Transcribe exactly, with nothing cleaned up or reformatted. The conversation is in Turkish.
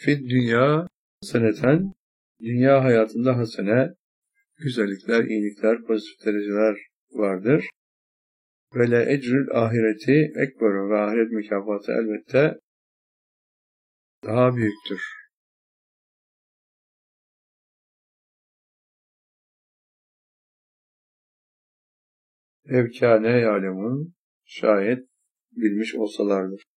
Fid dünya haseneten, dünya hayatında hasene, güzellikler, iyilikler, pozitif dereceler vardır. Ve le ecrül ahireti ekber, ve ahiret mükafatı elbette daha büyüktür. Evkâne yâlemun, şayet bilmiş olsalardır.